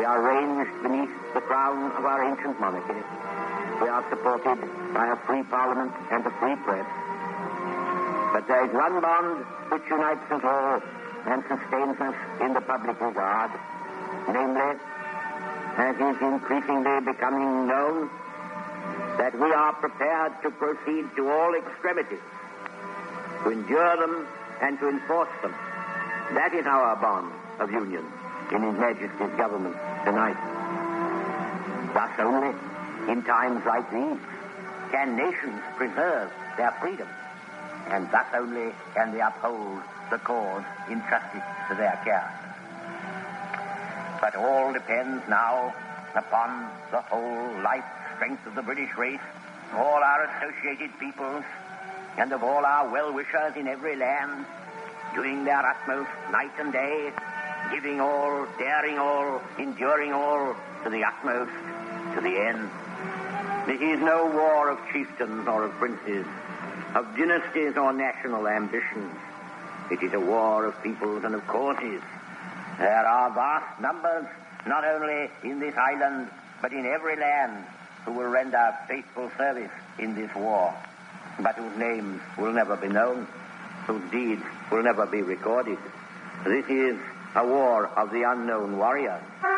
are ranged beneath the crown of our ancient monarchy. We are supported by a free parliament and a free press. But there is one bond which unites us all and sustains us in the public regard, namely, as is increasingly becoming known, that we are prepared to proceed to all extremities, to endure them and to enforce them. That is our bond of union in His Majesty's government tonight. Thus only, in times like these, can nations preserve their freedom, and thus only can they uphold the cause entrusted to their care. But all depends now upon the whole life strength of the British race, all our associated peoples, and of all our well-wishers in every land, doing their utmost night and day, giving all, daring all, enduring all, to the utmost, to the end. This is no war of chieftains or of princes, of dynasties or national ambitions. It is a war of peoples and of causes. There are vast numbers, not only in this island, but in every land, who will render faithful service in this war, but whose names will never be known, whose deeds will never be recorded. This is a war of the unknown warrior.